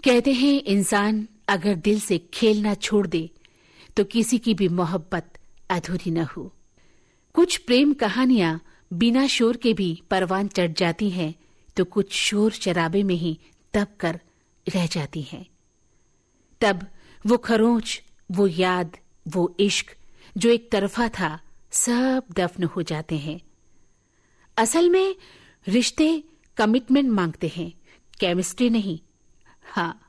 कहते हैं इंसान अगर दिल से खेलना छोड़ दे तो किसी की भी मोहब्बत अधूरी न हो। कुछ प्रेम कहानियां बिना शोर के भी परवान चढ़ जाती हैं, तो कुछ शोर शराबे में ही दब कर रह जाती हैं। तब वो खरोंच, वो याद, वो इश्क जो एक तरफा था, सब दफन हो जाते हैं। असल में रिश्ते कमिटमेंट मांगते हैं, केमिस्ट्री नहीं। हाँ,